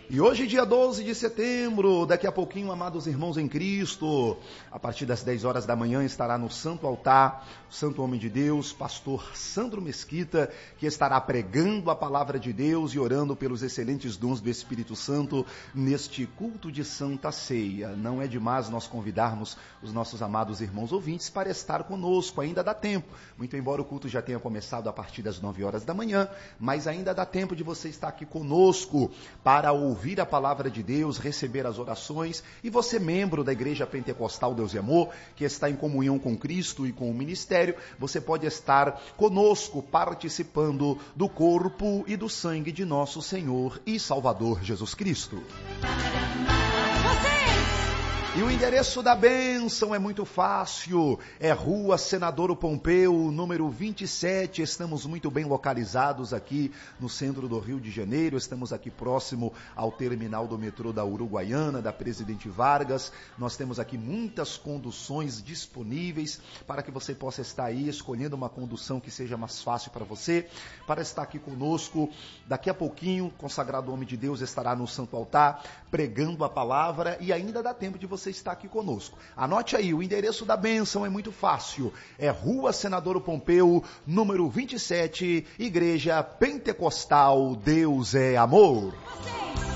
E hoje, dia 12 de setembro, daqui a pouquinho, amados irmãos em Cristo, a partir das 10 horas da manhã, estará no Santo Altar, o Santo Homem de Deus, pastor Sandro Mesquita, que estará pregando a palavra de Deus e orando pelos excelentes dons do Espírito Santo neste culto de Santa Ceia. Não é demais nós convidarmos os nossos amados irmãos ouvintes para estar conosco, ainda dá tempo. Muito embora o culto já tenha começado a partir das 9 horas da manhã, mas ainda dá tempo de você estar aqui conosco para ouvir a palavra de Deus, receber as orações. E você, membro da Igreja Pentecostal Deus e Amor, que está em comunhão com Cristo e com o ministério, você pode estar conosco participando do corpo e do sangue de nosso Senhor e Salvador Jesus Cristo. E o endereço da bênção é muito fácil, é Rua Senador Pompeu, número 27, estamos muito bem localizados aqui no centro do Rio de Janeiro, estamos aqui próximo ao terminal do metrô da Uruguaiana, da Presidente Vargas, nós temos aqui muitas conduções disponíveis para que você possa estar aí escolhendo uma condução que seja mais fácil para você, para estar aqui conosco. Daqui a pouquinho, o consagrado homem de Deus estará no Santo Altar, pregando a palavra e ainda dá tempo de você estar aqui conosco. Anote aí, o endereço da bênção é muito fácil. É Rua Senador Pompeu, número 27, Igreja Pentecostal Deus é Amor.